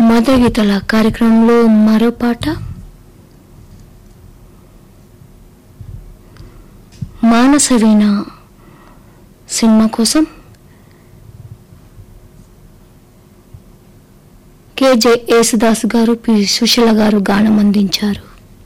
మధుర గీతాల కార్యక్రమంలో మరో పాట మానసవీణ సినిమా కోసం కెజె యేసుదాస్ గారు, పి సుశీల గారు గానం అందించారు.